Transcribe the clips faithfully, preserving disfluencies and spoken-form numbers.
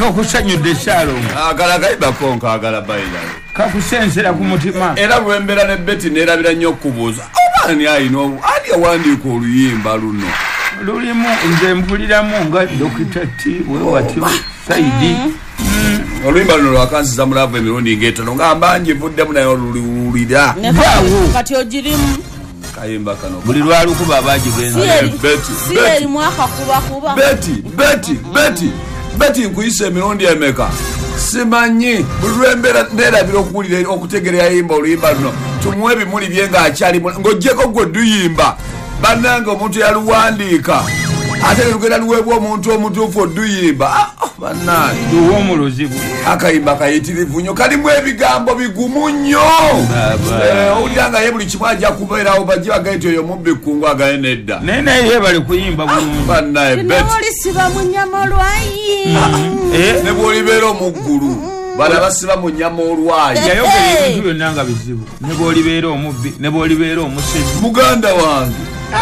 kakusanyudde Shalongo agala kaiba konka agala bayira kakusensera ku mutima era bwembera ne Betty nerabira nnyo kubuuza obaani ayina ali awandiika oluyimba luno lulimu nze mpuliramu nga Dokita T wewatyo Saidi oluyimba luno lwakansiza mulaavu emirundi ng'etono ngamba njivuddemu naye oluliwulira kati ogirimu kayimba kano buli lwalukuba abagigenza si erimu akakubakuba Betty Betty Betty Betty nkuyisa emirundi emeka simanyi buli lwembeera neerabira okuwulira okutegerera yimba oluyimba luno tumuwe ebimuli bye ng'akyali ng'oggyeko gwe duyimba bannange omuntu yaluwandiika ate lugenda luweebwa omuntu omutuufu oduyimba bannange luwa omulozibu akayimba kayitirivu nnyo kalimu ebigambo bigumu nnyo owulira nga ye buli kimu ajja kubeerawo bajje bagaiti oyo mubbi kkungu agaye nedda naye naye ye bali kuyimba bulungi bannaye olisiba mu nnyama olwayi ne bw'olibeera omuggulu bala basiba mu nnyama olwayi yayogera ebintu byonna nga bizibu ne bw'olibeera omubbi ne bw'olibeera omusezi muganda wange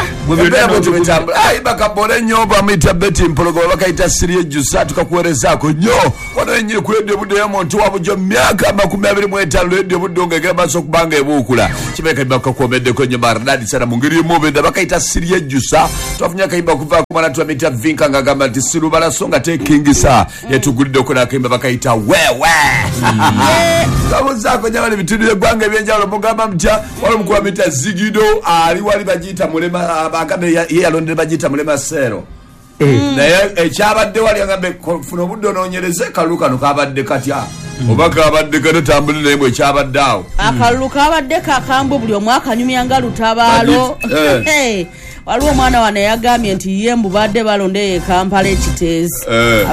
bakabole nnyo bamuyita Betty Mpologoma bakayita Siri ejjusa tukakuwerezaako nnyo wano enyini ku leediyo budde y'omuntu wabujo myaka makumi abiri mu etaano leediyo budde ng'egera maaso okubanga ebuukula kibaeka kayimba kakuwomeddeko nnyo maridadi sana mu ngeri y'omubenda bakayita Siri ejjusa twafunye akayimba okuva ku mwana twamuyita Vinka ng'agamba nti sirubala so nga tekingisa yetuguliddeko n'akayimba bakayita wewe kabuzaako nnyo abali bitundu by'eggwanga ebyenjawulo mugamba mutya wali omukulu bamuyita Zigido ali wali bagiyita mulema abagambe ye yalondera bagiyita mulema seero naye ekyabadde wali agambe funa obudde onoonyereze kalulu kano kabadde katya oba kabadde katambuli naye bwe ekyabadde awo akalulu kabadde kakambwe buli omu akanyumya nga lutabaalo waliwo omwana wano yagambye nti ye mbubadde balondeyo e Kampala ekiteezi